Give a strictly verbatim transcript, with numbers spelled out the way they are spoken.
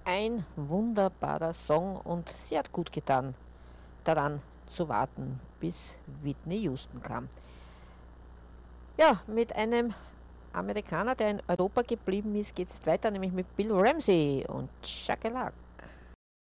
Ein wunderbarer Song und sie hat gut getan, daran zu warten, bis Whitney Houston kam. Ja, mit einem Amerikaner, der in Europa geblieben ist, geht es weiter, nämlich mit Bill Ramsey und Shakalak.